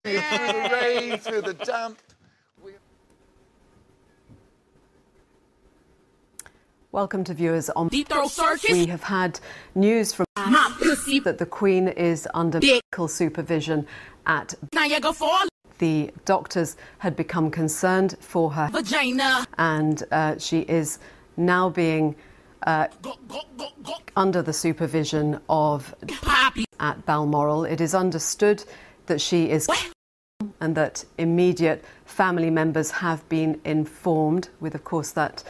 Through the rain, through the damp. Welcome to viewers on Deep Throat Circus. We have had news from My pussy that the Queen is under medical supervision at Niagara Falls. the doctors had become concerned for her Vagina. and she is now being under the supervision of Poppy. at Balmoral. It is understood that she is and that immediate family members have been informed, with of course that